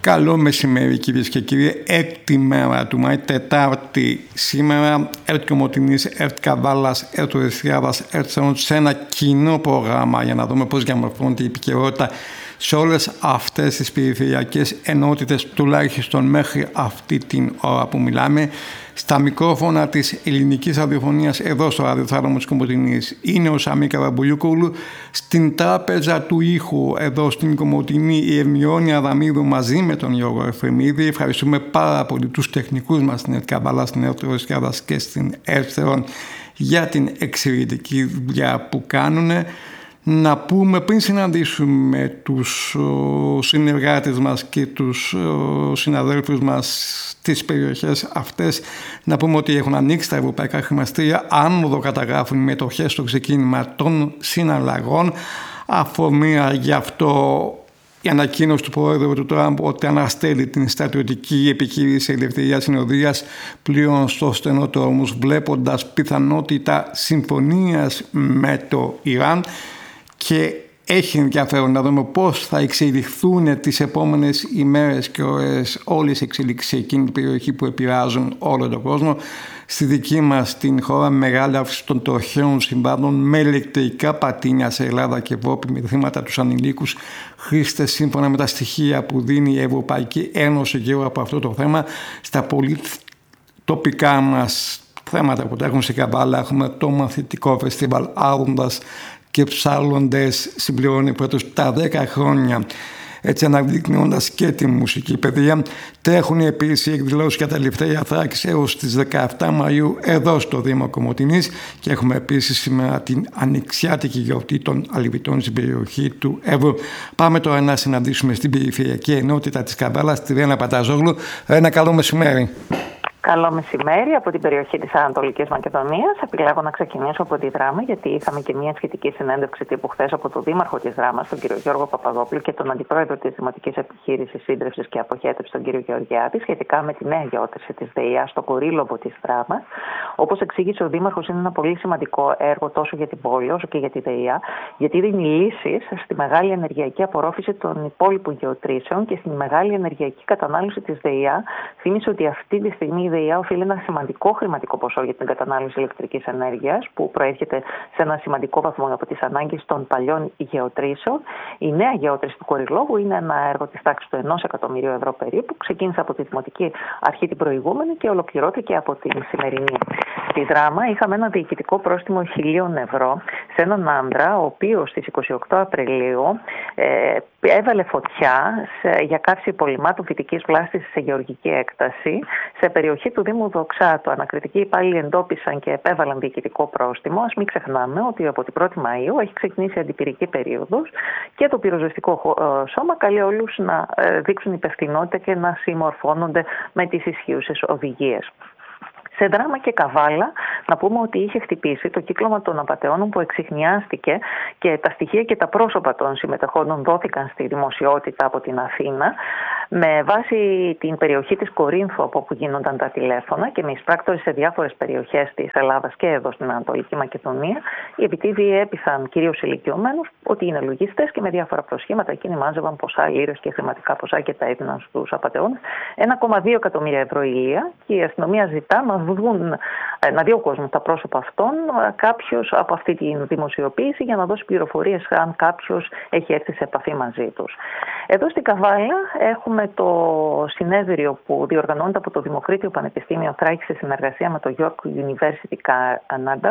Καλό μεσημέρι κυρίες και κύριοι, έκτη μέρα του Μάη, Τετάρτη σήμερα, ΕΡΤ Κομοτηνής, ΕΡΤ Καβάλας, ΕΡΤ Ορεστιάδας, ΕΡΤ Σαλών, σε ένα κοινό πρόγραμμα για να δούμε πώς διαμορφώνεται η επικαιρότητα σε όλες αυτές τις περιφερειακές ενότητες, τουλάχιστον μέχρι αυτή την ώρα που μιλάμε. Στα μικρόφωνα της ελληνικής ραδιοφωνίας εδώ στο ραδιοθάλαμο της Κομοτηνής είναι ο Σαμί Καραμπουλιούκογλου. Στην τράπεζα του ήχου εδώ στην Κομοτηνή η Ερμιόνια Αδαμίδου μαζί με τον Γιώργο Εφρεμίδη. Ευχαριστούμε πάρα πολύ τους τεχνικούς μας στην ΕΡΤ Καβάλα, στην ΕΡΤ Ορεστιάδας και στην ΕΡΤ Σαλών για την εξαιρετική δουλειά που κάνουν. Να πούμε πριν συναντήσουμε τους συνεργάτες μας και τους συναδέλφους μας στις περιοχές αυτές, να πούμε ότι έχουν ανοίξει τα ευρωπαϊκά χρηματιστήρια, άνοδο καταγράφουν μετοχές στο ξεκίνημα των συναλλαγών. Αφορμή γι' αυτό η ανακοίνωση του Πρόεδρου του Τραμπ ότι αναστέλει την στρατιωτική επιχείρηση ελευθερίας συνοδείας πλέον στο στενό του όρμους, βλέποντας πιθανότητα συμφωνίας με το Ιράν. Και έχει ενδιαφέρον να δούμε πώς θα εξελιχθούν τις επόμενες ημέρες και ώρες όλες οι εξελίξεις σε εκείνη την περιοχή που επηρεάζουν όλο τον κόσμο. Στη δική μας την χώρα, μεγάλη αύξηση των τροχαίων συμβάντων με ηλεκτρικά πατίνια σε Ελλάδα και Ευρώπη με θύματα τους ανηλίκους χρήστες, σύμφωνα με τα στοιχεία που δίνει η Ευρωπαϊκή Ένωση γύρω από αυτό το θέμα. Στα πολύ τοπικά μας θέματα που τρέχουν στην Καβάλα έχουμε το μαθητικό φεστιβάλ Άροντας και Ψάλλοντες, συμπληρώνει πρώτος τα 10 χρόνια, έτσι αναδεικνύοντας και τη μουσική παιδεία. Τρέχουν επίσης οι εκδηλώσεις για τα Ελευθερία Θράκης έως τις 17 Μαΐου εδώ στο Δήμο Κομοτηνής και έχουμε επίσης σήμερα την ανοιξιάτικη γιορτή των Αλβητών στην περιοχή του Εύρου. Πάμε τώρα να συναντήσουμε στην περιφερειακή ενότητα της Καβάλας τη Ρένα Παταζόγλου. Ένα καλό μεσημέρι. Καλό μεσημέρι από την περιοχή της Ανατολικής Μακεδονίας. Επιλέγω να ξεκινήσω από τη Δράμα, γιατί είχαμε και μια σχετική συνέντευξη τύπου χθες από τον Δήμαρχο της Δράμας, τον κύριο Γιώργο Παπαδόπουλο, και τον Αντιπρόεδρο της Δημοτικής Επιχείρησης Σύντρευσης και Αποχέτευσης, τον κύριο Γεωργιάδη, σχετικά με τη νέα γεώτρηση της ΔΕΙΑ στο Κορύλοβο της Δράμας. Όπως εξήγησε ο Δήμαρχος, είναι ένα πολύ σημαντικό έργο τόσο για την πόλη όσο και για τη ΔΕΙΑ, γιατί δίνει λύσεις στη μεγάλη ενεργειακή απορρόφηση των υπόλοιπων γεωτρήσεων και στη μεγάλη ενεργειακή κατανάλωση της ΔΕΙΑ. Θύμισε ότι αυτή τη στιγμή η ΔΕΙΑ οφείλει ένα σημαντικό χρηματικό ποσό για την κατανάλωση ηλεκτρικής ενέργειας, που προέρχεται σε ένα σημαντικό βαθμό από τις ανάγκες των παλιών γεωτρήσεων. Η νέα γεώτρηση του Κορυλόγου είναι ένα έργο της τάξης του 1 εκατομμυρίου ευρώ περίπου. Ξεκίνησε από τη Δημοτική Αρχή την προηγούμενη και ολοκληρώθηκε από την σημερινή. Στη Δράμα είχαμε ένα διοικητικό πρόστιμο 1.000 ευρώ σε έναν άντρα, ο οποίος στις 28 Απριλίου έβαλε φωτιά για καύση υπολειμμάτων φυτικής βλάστης σε γεωργική έκταση σε περιοχή του Δήμου Δοξάτου. Ανακριτικοί υπάλληλοι εντόπισαν και επέβαλαν διοικητικό πρόστιμο. Ας μην ξεχνάμε ότι από την 1η Μαΐου έχει ξεκινήσει αντιπυρική περίοδος και το πυροσβεστικό σώμα καλεί όλους να δείξουν υπευθυνότητα και να συμμορφώνονται με τις ισχύουσες οδηγίες. Σε Δράμα και Καβάλα, να πούμε ότι είχε χτυπήσει το κύκλωμα των απατεώνων που εξιχνιάστηκε και τα στοιχεία και τα πρόσωπα των συμμετεχόντων δόθηκαν στη δημοσιότητα από την Αθήνα, με βάση την περιοχή της Κορίνθου από όπου γίνονταν τα τηλέφωνα και με εισπράκτορες σε διάφορες περιοχές της Ελλάδας και εδώ στην Ανατολική Μακεδονία. Οι επιτίδιοι έπειθαν κυρίως ηλικιωμένους ότι είναι λογιστές και με διάφορα προσχήματα εκείνοι μάζευαν ποσά, λίρες και χρηματικά ποσά και τα έδιναν στους απατεώνες. 1,2 εκατομμύρια ευρώ ηλία, και η αστυνομία ζητά να δει ο κόσμος τα πρόσωπα αυτών, κάποιος από αυτή τη δημοσιοποίηση, για να δώσει πληροφορίες αν κάποιος έχει έρθει σε επαφή μαζί τους. Εδώ στην Καβάλα έχουμε το συνέδριο που διοργανώνεται από το Δημοκρίτιο Πανεπιστήμιο Θράκης σε συνεργασία με το York University Canada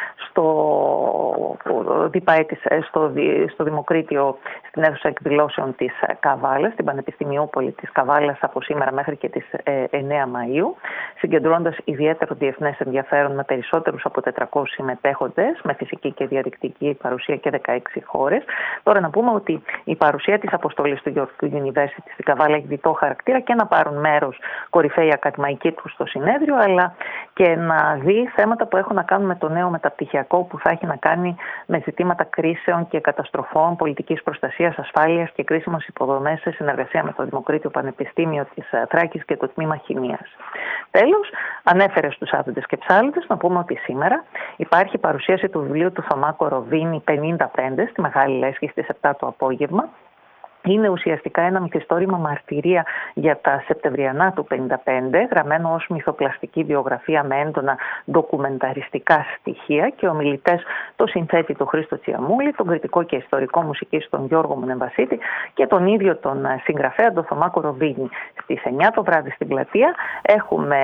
στο Δημοκρίτιο, στην αίθουσα εκδηλώσεων της Καβάλας, στην Πανεπιστημιούπολη της Καβάλας, από σήμερα μέχρι και τις 9 Μαΐου, συγκεντρώνοντας ιδιαίτερο διεθνές ενδιαφέρον με περισσότερους από 400 συμμετέχοντες, με φυσική και διαδικτυακή παρουσία και 16 χώρες. Τώρα να πούμε ότι η παρουσία της αποστολής του York University στην Καβάλα έχει διτό χαρακτήρα, και να πάρουν μέρος κορυφαίοι ακαδημαϊκοί του στο συνέδριο, αλλά και να δει θέματα που έχουν να κάνουν με το νέο μεταπτυχιακό που θα έχει να κάνει με ζητήματα κρίσεων και καταστροφών, πολιτικής προστασίας, ασφάλειας και κρίσιμες υποδομές σε συνεργασία με το Δημοκρίτιο Πανεπιστήμιο της Θράκης και το Τμήμα Χημίας. Τέλος, ανέφερε στους άδοντες και ψάλοντες, να πούμε ότι σήμερα υπάρχει παρουσίαση του βιβλίου του Θωμά Κοροβίνη 55 στη Μεγάλη Λέσχη στις 7 το απόγευμα. Είναι ουσιαστικά ένα μυθιστόρημα μαρτυρία για τα Σεπτεμβριανά του 1955, γραμμένο ως μυθοπλαστική βιογραφία με έντονα ντοκουμενταριστικά στοιχεία, και ομιλητές το συνθέτη τον Χρήστο Τσιαμούλη, τον κριτικό και ιστορικό μουσικής τον Γιώργο Μνεμβασίτη και τον ίδιο τον συγγραφέα τον Θωμά Κοροβίνη. Στις 9 το βράδυ στην Πλατεία έχουμε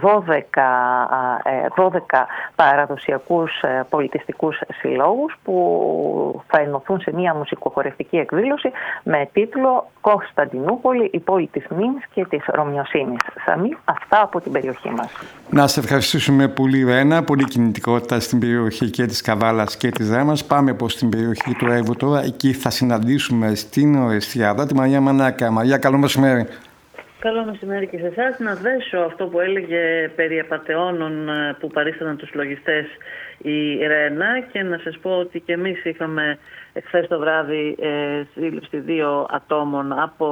12 παραδοσιακούς πολιτιστικούς συλλόγους που θα ενωθούν σε μια μουσικοχορευτική εκδήλωση με τίτλο «Κωνσταντινούπολη, η πόλη της μνήμης και της Ρωμιοσύνης». Σαμί, αυτά από την περιοχή μας. Να σε ευχαριστήσουμε πολύ, Βένα. Πολύ κινητικότητα στην περιοχή και της Καβάλας και της Δράμας. Πάμε προς την περιοχή του Εύβου τώρα. Εκεί θα συναντήσουμε στην Ορεστιάδα τη Μαρία Μανάκα. Μαρία, καλό μεσημέρι. Καλό μεσημέρι και σε εσάς. Να δέσω αυτό που έλεγε περί απατεώνων που παρίσταναν τους λογιστές η Ρένα και να σας πω ότι και εμείς είχαμε χθες το βράδυ σύλληψη 2 ατόμων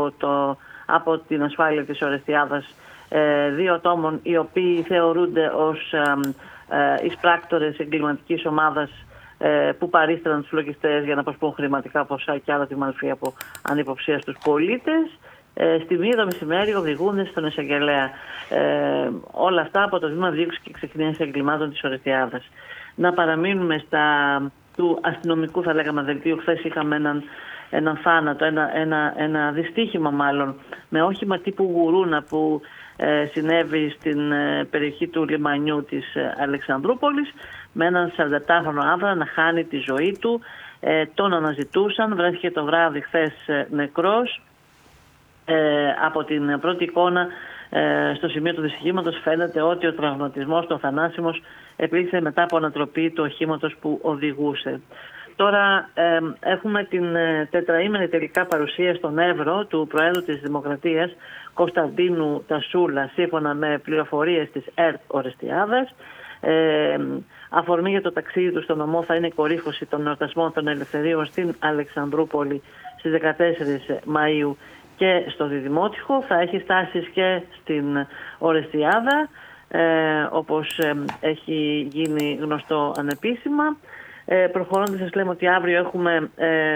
από την ασφάλεια της Ορεστιάδας, 2 ατόμων οι οποίοι θεωρούνται ως εισπράκτορες εγκληματικής ομάδας που παρίσταναν τους λογιστές για να αποσπούν χρηματικά ποσά και άλλα τη μορφή από ανυποψία στους πολίτες. Στη 1 το μεσημέρι οδηγούνται στον εισαγγελέα. Όλα αυτά από το Τμήμα Δίωξης και Εξεκινήσεως Εγκλημάτων της Ορεστιάδας. Να παραμείνουμε του αστυνομικού, θα λέγαμε, δελτίου. Χθες είχαμε έναν θάνατο, ένα δυστύχημα μάλλον, με όχημα τύπου γουρούνα που συνέβη στην περιοχή του λιμανιού της Αλεξανδρούπολης, με έναν 47χρονο άνδρα να χάνει τη ζωή του. Τον αναζητούσαν, βρέθηκε το βράδυ χθες νεκρός. Από την πρώτη εικόνα στο σημείο του δυστυχήματος φαίνεται ότι ο τραυματισμός του θανάσιμος επήλθε μετά από ανατροπή του οχήματος που οδηγούσε. Τώρα έχουμε την τετραήμερη τελικά παρουσία στον Εύρο του Προέδρου της Δημοκρατίας Κωνσταντίνου Τασούλα, σύμφωνα με πληροφορίες της ΕΡΤ Ορεστιάδας. Αφορμή για το ταξίδι του στον νομό θα είναι η κορύφωση των εορτασμών των Ελευθερίων στην Αλεξανδρούπολη στις 14 Μαΐου και στο Διδημότυχο. Θα έχει στάσεις και στην Ορεστιάδα, όπως έχει γίνει γνωστό ανεπίσημα. Προχωρώντας, σας λέμε ότι αύριο έχουμε,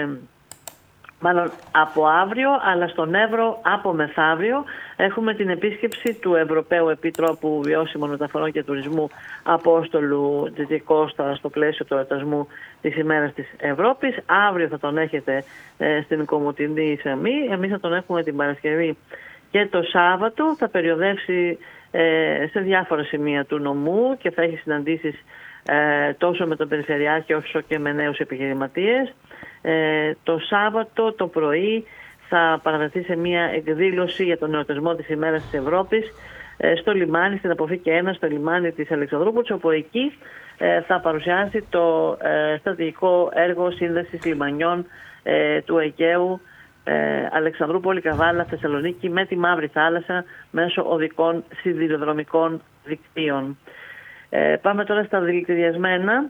μάλλον από αύριο, αλλά στον Εύρο από μεθαύριο, έχουμε την επίσκεψη του Ευρωπαίου Επιτρόπου Βιώσιμων Μεταφορών και Τουρισμού Απόστολου Τζιτζικώστα στο πλαίσιο του εορτασμού της ημέρας της Ευρώπης. Αύριο θα τον έχετε στην Κομοτηνή Σαμή. Εμείς θα τον έχουμε την Παρασκευή και το Σάββατο. Θα περιοδεύσει σε διάφορα σημεία του νομού και θα έχει συναντήσεις τόσο με τον Περιφερειάρχη όσο και με νέους επιχειρηματίες. Το Σάββατο το πρωί θα παραβρεθεί σε μια εκδήλωση για τον εορτασμό της ημέρας της Ευρώπης στο λιμάνι, στην Αποθήκη 1, στο λιμάνι της Αλεξανδρούπολης, όπου εκεί θα παρουσιάσει το στρατηγικό έργο σύνδεσης λιμανιών του Αιγαίου, Αλεξανδρούπολη, Καβάλα, Θεσσαλονίκη με τη Μαύρη Θάλασσα μέσω οδικών σιδηροδρομικών δικτύων. Πάμε τώρα στα δηλητηριασμένα.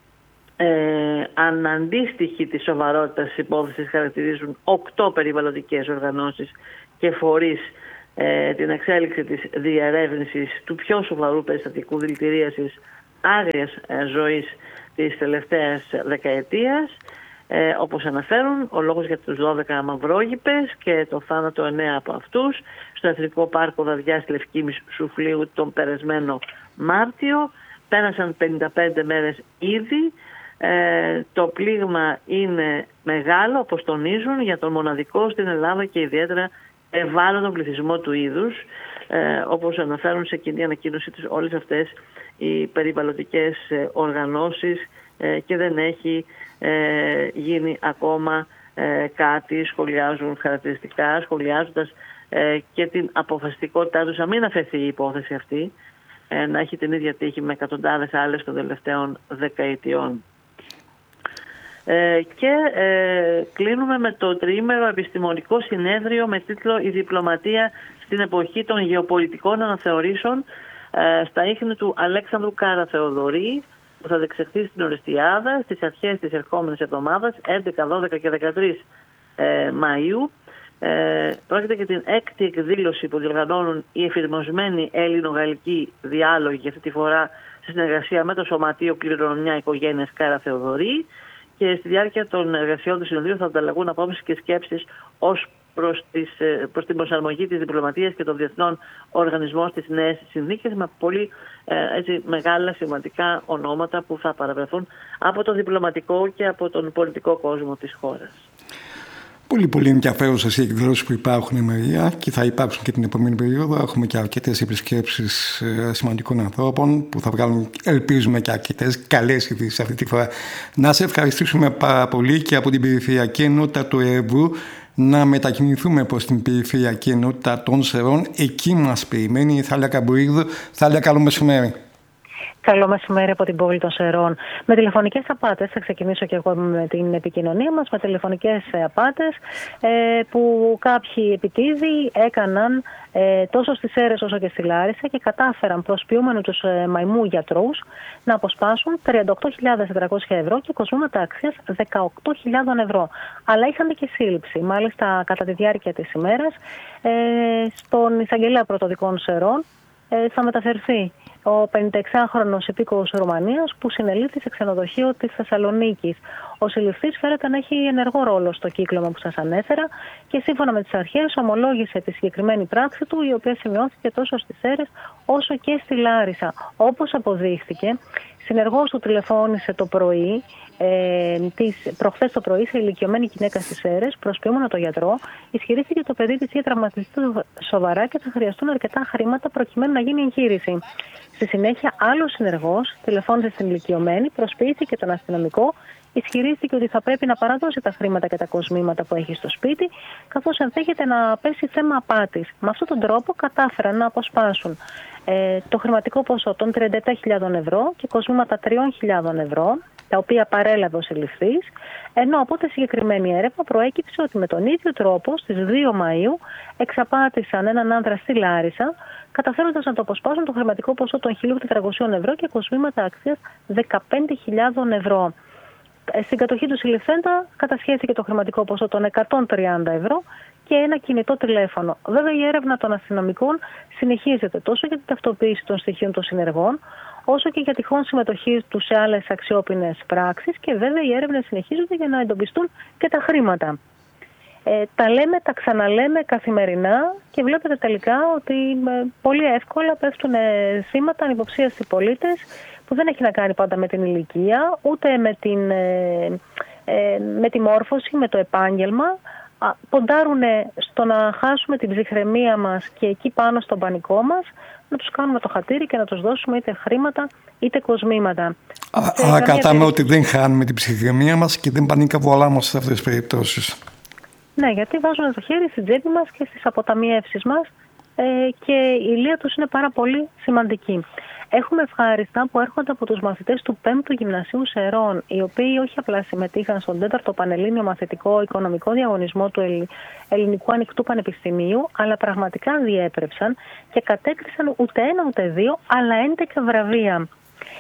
Αναντίστοιχη της σοβαρότητας της υπόθεσης χαρακτηρίζουν 8 περιβαλλοντικές οργανώσεις και φορείς την εξέλιξη της διερεύνησης του πιο σοβαρού περιστατικού δηλητηρίασης άγριας ζωής της τελευταίας δεκαετίας. Όπως αναφέρουν, ο λόγος για τους 12 μαυρόγυπες και το θάνατο 9 από αυτούς στο Εθνικό Πάρκο Δαδιάς Λευκήμης Σουφλίου τον περασμένο Μάρτιο. Πέρασαν 55 μέρες ήδη. Το πλήγμα είναι μεγάλο, όπως τονίζουν, για τον μοναδικό στην Ελλάδα και ιδιαίτερα ευάλωτο πληθυσμό του είδους, όπως αναφέρουν σε κοινή ανακοίνωση τους όλες αυτές οι περιβαλλοντικές οργανώσεις, και δεν έχει γίνει ακόμα κάτι, σχολιάζουν χαρακτηριστικά, σχολιάζοντας και την αποφασιστικότητά τους να μην αφαιθεί η υπόθεση αυτή, να έχει την ίδια τύχη με εκατοντάδες άλλες των τελευταίων δεκαετιών. Και κλείνουμε με το τριήμερο επιστημονικό συνέδριο με τίτλο «Η διπλωματία στην εποχή των γεωπολιτικών αναθεωρήσεων» στα ίχνη του Αλέξανδρου Καραθεοδωρή, που θα διεξαχθεί στην Ορεστιάδα στις αρχές της ερχόμενης εβδομάδας, 11, 12 και 13 Μαΐου. Πρόκειται για την 6η εκδήλωση που διοργανώνουν οι εφηρμοσμένοι Έλληνο-Γαλλικοί διάλογοι, για αυτή τη φορά σε συνεργασία με το Σωματείο Κληρονομιά Οικογένειας Καραθεοδωρή, και στη διάρκεια των εργασιών του συνεδρίου θα ανταλλαγούν απόψεις και σκέψεις ως προς την προσαρμογή της διπλωματίας και των διεθνών οργανισμών στις νέες συνθήκες, με πολύ μεγάλα σημαντικά ονόματα που θα παραβρεθούν από το διπλωματικό και από τον πολιτικό κόσμο της χώρας. Πολύ ενδιαφέρουσες οι εκδηλώσεις που υπάρχουν, Μαρία, και θα υπάρξουν και την επόμενη περίοδο. Έχουμε και αρκετές επισκέψεις σημαντικών ανθρώπων που θα βγάλουν, ελπίζουμε, και αρκετές καλές ειδήσεις αυτή τη φορά. Να σε ευχαριστήσουμε πάρα πολύ και από την περιφερειακή ενότητα του Ερευνού να μετακινηθούμε προς την περιφερειακή ενότητα των Σερών. Εκεί μας περιμένει η Θάλια Καμπουρίδου. Θάλια, καλό μεσημέρι. Καλό μεσημέρι από την πόλη των Σερών. Με τηλεφωνικές απάτες, θα ξεκινήσω και εγώ με την επικοινωνία μας, με τηλεφωνικές απάτες που κάποιοι επιτίδιοι έκαναν τόσο στις Σέρρες όσο και στη Λάρισα και κατάφεραν προσποιούμενοι τους μαϊμού γιατρούς να αποσπάσουν 38.400 ευρώ και κοσμήματα αξίας 18.000 ευρώ. Αλλά είχαν και σύλληψη. Μάλιστα, κατά τη διάρκεια της ημέρας, στον εισαγγελέα πρωτοδικών Σερών θα μεταφερθεί ο 56χρονος υπήκοος Ρουμανίας που συνελήφθη σε ξενοδοχείο της Θεσσαλονίκης. Ο συλληφθής φέρεται να έχει ενεργό ρόλο στο κύκλωμα που σας ανέφερα και σύμφωνα με τις αρχές ομολόγησε τη συγκεκριμένη πράξη του, η οποία σημειώθηκε τόσο στις Σέρρες όσο και στη Λάρισα. Όπως αποδείχθηκε, συνεργός του τηλεφώνησε το πρωί, προχθές το πρωί, σε ηλικιωμένη γυναίκα στις Σέρρες, προσποιούμενο το γιατρό, ισχυρίστηκε το παιδί της είχε τραυματιστεί σοβαρά και θα χρειαστούν αρκετά χρήματα προκειμένου να γίνει εγχείρηση. Στη συνέχεια, άλλος συνεργός τηλεφώνησε στην ηλικιωμένη, προσποιήθηκε τον αστυνομικό, ισχυρίστηκε ότι θα πρέπει να παραδώσει τα χρήματα και τα κοσμήματα που έχει στο σπίτι, καθώς ενδέχεται να πέσει θέμα απάτης. Με αυτόν τον τρόπο κατάφεραν να αποσπάσουν το χρηματικό ποσό των 37.000 ευρώ και κοσμήματα 3.000 ευρώ, τα οποία παρέλαβε ο συλληφθής, ενώ από τη συγκεκριμένη έρευνα προέκυψε ότι με τον ίδιο τρόπο στις 2 Μαΐου εξαπάτησαν έναν άνδρα στη Λάρισα, καταφέροντας να το αποσπάσουν το χρηματικό ποσό των 1.400 ευρώ και κοσμήματα αξίας 15.000 ευρώ. Στην κατοχή του συλληφθέντα κατασχέθηκε το χρηματικό ποσό των 130 ευρώ και ένα κινητό τηλέφωνο. Βέβαια, η έρευνα των αστυνομικών συνεχίζεται τόσο για την ταυτοποίηση των στοιχείων των συνεργών, όσο και για τυχόν συμμετοχή του σε άλλες αξιόπινες πράξεις και βέβαια οι έρευνες συνεχίζονται για να εντοπιστούν και τα χρήματα. Τα λέμε, τα ξαναλέμε καθημερινά και βλέπετε τελικά ότι πολύ εύκολα πέφτουν θύματα ανυποψίαστοι πολίτες που δεν έχει να κάνει πάντα με την ηλικία, ούτε με τη μόρφωση, με το επάγγελμα. Ποντάρουν στο να χάσουμε την ψυχραιμία μας και εκεί πάνω στον πανικό μας να τους κάνουμε το χατήρι και να τους δώσουμε είτε χρήματα είτε κοσμήματα. Άρα κατάμε ότι δεν χάνουμε την ψυχραιμία μας και δεν πανικαβολάμαστε σε αυτές τις περιπτώσεις. Ναι, γιατί βάζουν το χέρι στην τσέπη μας και στις αποταμιεύσεις μας και η ηλία τους είναι πάρα πολύ σημαντική. Έχουμε ευχάριστα που έρχονται από τους μαθητές του 5ου Γυμνασίου Σερών, οι οποίοι όχι απλά συμμετείχαν στον 4ο Πανελλήνιο Μαθητικό Οικονομικό Διαγωνισμό του Ελληνικού Ανοιχτού Πανεπιστημίου, αλλά πραγματικά διέπρεψαν και κατέκτησαν ούτε ένα ούτε δύο, αλλά 11 βραβεία.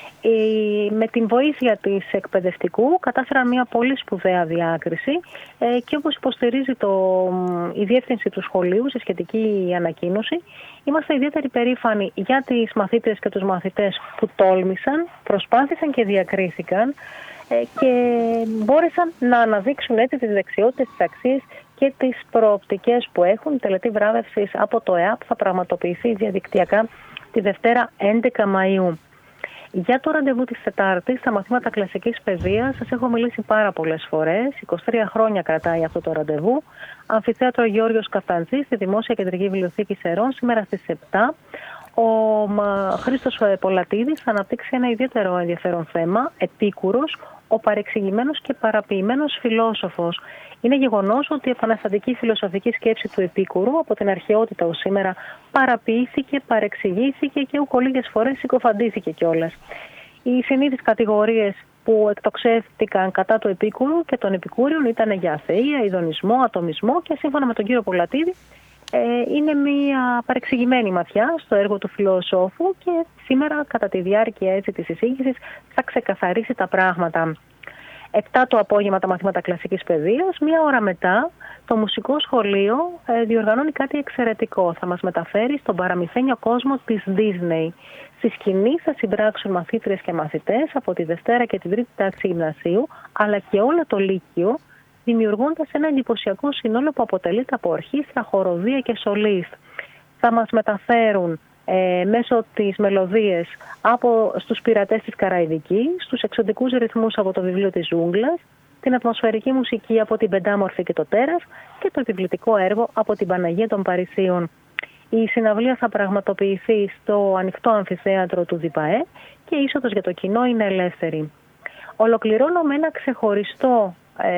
Με την βοήθεια της εκπαιδευτικού κατάφεραν μια πολύ σπουδαία διάκριση και όπως υποστηρίζει η διεύθυνση του σχολείου σε σχετική ανακοίνωση, είμαστε ιδιαίτερη περήφανοι για τις μαθήτριες και τους μαθητές που τόλμησαν, προσπάθησαν και διακρίθηκαν και μπόρεσαν να αναδείξουν έτσι τις δεξιότητες, τις αξίες και τις προοπτικές που έχουν. Η τελετή βράβευσης από το ΕΑΠ θα πραγματοποιηθεί διαδικτυακά τη Δευτέρα 11 Μαΐου. Για το ραντεβού της Τετάρτης, στα μαθήματα κλασικής παιδείας, σας έχω μιλήσει πάρα πολλές φορές. 23 χρόνια κρατάει αυτό το ραντεβού. Αμφιθέατρο Γεώργιος Καφταντζής, στη Δημόσια Κεντρική Βιβλιοθήκη Σερών, σήμερα στις 7. Ο Χρήστος Πολατίδης θα αναπτύξει ένα ιδιαίτερο ενδιαφέρον θέμα, Επίκουρος, ο παρεξηγημένος και παραποιημένος φιλόσοφος. Είναι γεγονός ότι η επαναστατική φιλοσοφική σκέψη του Επίκουρου από την αρχαιότητα ως σήμερα παραποιήθηκε, παρεξηγήθηκε και ούκο λίγες φορές συκοφαντήθηκε κιόλας. Οι συνήθεις κατηγορίες που εκτοξεύτηκαν κατά του Επίκουρου και των Επικούριων ήταν για αθεία, ειδονισμό, ατομισμό και σύμφωνα με τον κύριο Πολατίδη είναι μια παρεξηγημένη ματιά στο έργο του φιλοσόφου και σήμερα κατά τη διάρκεια της εισήγησης θα ξεκαθαρίσει τα πράγματα. 7 το απόγευμα τα μαθήματα κλασικής παιδείας, μία ώρα μετά το μουσικό σχολείο διοργανώνει κάτι εξαιρετικό. Θα μας μεταφέρει στον παραμυθένιο κόσμο της Disney. Στη σκηνή θα συμπράξουν μαθήτριες και μαθητές από τη Δευτέρα και την Τρίτη τάξη γυμνασίου, αλλά και όλο το Λύκειο, δημιουργώντας ένα εντυπωσιακό σύνολο που αποτελείται από ορχήστρα, χοροδία και σολίστ. Θα μας μεταφέρουν μέσω της μελωδίες στους πειρατές της Καραϊδικής, στους εξωτικούς ρυθμούς από το βιβλίο της Ζούγκλας, την ατμοσφαιρική μουσική από την Πεντάμορφη και το Τέρας και το επιβλητικό έργο από την Παναγία των Παρισίων. Η συναυλία θα πραγματοποιηθεί στο ανοιχτό αμφιθέατρο του ΔΙΠΑΕ και η είσοδος για το κοινό είναι ελεύθερη. Ολοκληρώνω με ένα ξεχωριστό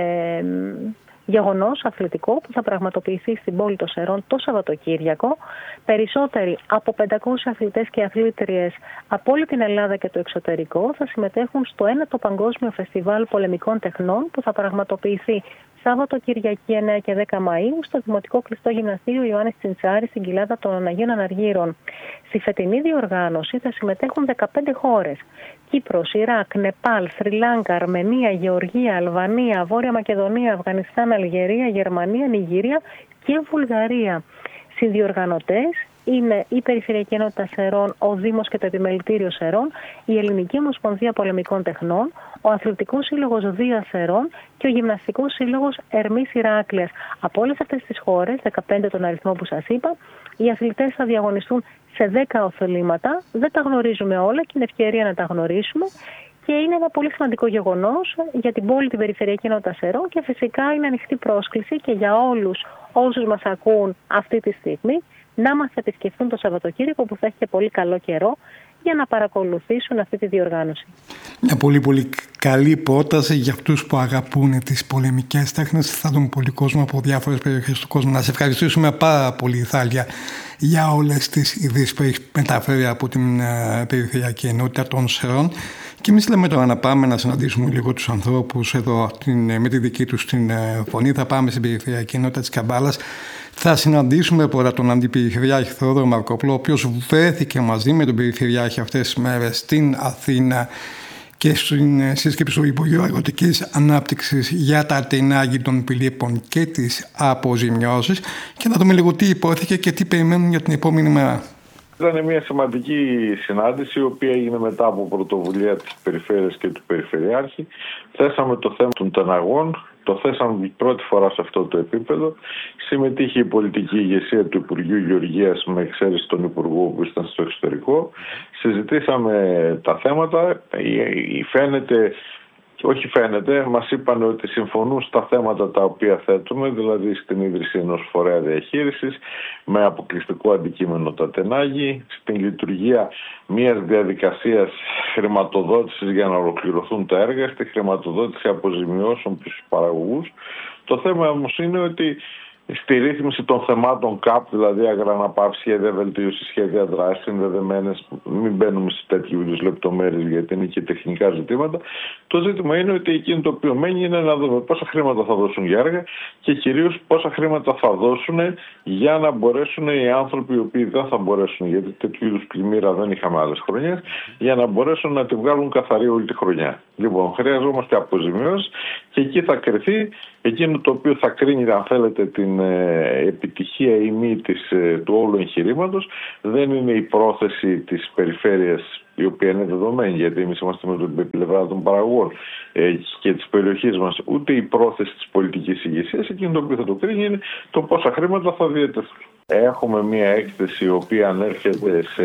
γεγονός αθλητικό που θα πραγματοποιηθεί στην πόλη των Σερών το Σαββατοκύριακο. Περισσότεροι από 500 αθλητές και αθλήτριες από όλη την Ελλάδα και το εξωτερικό θα συμμετέχουν στο 9ο Παγκόσμιο Φεστιβάλ Πολεμικών Τεχνών που θα πραγματοποιηθεί Σάββατο Κυριακή 9 και 10 Μαΐου στο Δημοτικό Κλειστό Γυμναστήριο Ιωάννης Τσιντσάρη στην κοιλάδα των Αγίων Αναργύρων. Στη φετινή διοργάνωση θα συμμετέχουν 15 χώρες. Κύπρος, Ιράκ, Νεπάλ, Σρι Λάγκα, Αρμενία, Γεωργία, Αλβανία, Βόρεια Μακεδονία, Αφγανιστάν, Αλγερία, Γερμανία, Νιγηρία και Βουλγαρία. Συνδιοργανωτές είναι η Περιφερειακή Ενότητα Σερών, ο Δήμος και το Επιμελητήριο Σερών, η Ελληνική Ομοσπονδία Πολεμικών Τεχνών, ο Αθλητικός Σύλλογος Δία Σερών και ο Γυμναστικός Σύλλογος Ερμής Ηράκλειας. Από όλες αυτές τις χώρες, 15 τον αριθμό που σας είπα, οι αθλητές θα διαγωνιστούν σε 10 οθελήματα. Δεν τα γνωρίζουμε όλα και είναι ευκαιρία να τα γνωρίσουμε. Και είναι ένα πολύ σημαντικό γεγονός για την πόλη, την Περιφερειακή Ενότητα Σερών και φυσικά είναι ανοιχτή πρόσκληση και για όλους όσους μας ακούν αυτή τη στιγμή να μας επισκεφτούν το Σαββατοκύριακο που θα έχει και πολύ καλό καιρό για να παρακολουθήσουν αυτή τη διοργάνωση. Μια πολύ πολύ καλή πρόταση για αυτούς που αγαπούν τις πολεμικές τέχνες. Θα δουν πολύ κόσμο από διάφορες περιοχές του κόσμου. Να σε ευχαριστήσουμε πάρα πολύ, Θάλια, για όλες τις ειδήσεις που έχεις μεταφέρει από την Περιφερειακή Ενότητα των Σερών. Και εμείς λέμε τώρα να πάμε να συναντήσουμε λίγο τους ανθρώπους εδώ με τη δική τους την φωνή. Θα πάμε στην Περιφερειακή Ενότητα της Καμπάλας. Θα συναντήσουμε τώρα τον Αντιπεριφερειάρχη Θεόδωρο Μαρκόπουλο, ο οποίος βρέθηκε μαζί με τον Περιφερειάρχη αυτές τις μέρες στην Αθήνα και στην σύσκεψη του Υπουργείου Αγροτικής Ανάπτυξης για τα τεινάγη των πηλίπων και τις αποζημιώσεις και να δούμε λίγο τι υπόθηκε και τι περιμένουν για την επόμενη μέρα. Ήταν μια σημαντική συνάντηση, η οποία έγινε μετά από πρωτοβουλία της Περιφέρειας και του Περιφερειάρχη. Θέσαμε το θέμα των τεναγών, το θέσαμε πρώτη φορά σε αυτό το επίπεδο. Συμμετείχε η πολιτική ηγεσία του Υπουργείου Γεωργίας με εξαίρεση τον Υπουργό που ήταν στο εξωτερικό. Συζητήσαμε τα θέματα. Μας είπαν ότι συμφωνούν στα θέματα τα οποία θέτουμε, δηλαδή στην ίδρυση ενός φορέα διαχείρισης με αποκλειστικό αντικείμενο τα τενάγη, στην λειτουργία μιας διαδικασίας χρηματοδότησης για να ολοκληρωθούν τα έργα, στη χρηματοδότηση αποζημιώσεων στους παραγωγούς. Το θέμα όμως είναι ότι στη ρύθμιση των θεμάτων ΚΑΠ, δηλαδή αγραναπαύση, σχέδια βελτίωση, σχέδια δράση, συνδεδεμένες, μην μπαίνουμε σε τέτοιου είδους λεπτομέρειες γιατί είναι και τεχνικά ζητήματα. Το ζήτημα είναι ότι εκείνο το οποίο μένει είναι να δούμε πόσα χρήματα θα δώσουν για έργα και κυρίως πόσα χρήματα θα δώσουν για να μπορέσουν οι άνθρωποι οι οποίοι δεν θα μπορέσουν, γιατί τέτοιου είδους πλημμύρα δεν είχαμε άλλες χρονιές, για να μπορέσουν να τη βγάλουν καθαρή όλη τη χρονιά. Λοιπόν, χρειαζόμαστε αποζημιώσεις και εκεί θα κρυθεί εκείνο το οποίο θα κρίνει, αν θέλετε, την επιτυχία ή μη του όλου εγχειρήματος. Δεν είναι η πρόθεση της περιφέρειας, η οποία είναι δεδομένη, γιατί εμείς είμαστε με την πλευρά των παραγωγών και της περιοχής μας, ούτε η πρόθεση της πολιτικής ηγεσίας. Εκείνο το οποίο θα το κρίνει είναι το πόσα χρήματα θα διατεθούν. Έχουμε μία έκθεση η οποία ανέρχεται σε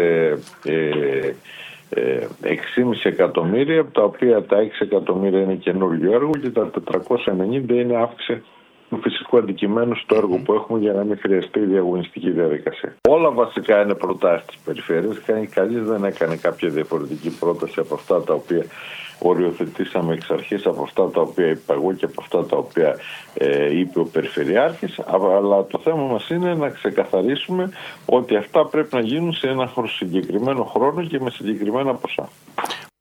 6,5 εκατομμύρια, από τα οποία τα 6 εκατομμύρια είναι καινούργιο έργο και τα 490 είναι αύξηση του φυσικού αντικειμένου στο έργο που έχουμε για να μην χρειαστεί η διαγωνιστική διαδικασία. Όλα βασικά είναι προτάσεις της περιφέρειας. Κανείς δεν έκανε κάποια διαφορετική πρόταση από αυτά τα οποία οριοθετήσαμε εξ αρχής, από αυτά τα οποία είπα εγώ και από αυτά τα οποία είπε ο Περιφερειάρχης. Αλλά το θέμα μας είναι να ξεκαθαρίσουμε ότι αυτά πρέπει να γίνουν σε ένα συγκεκριμένο χρόνο και με συγκεκριμένα ποσά.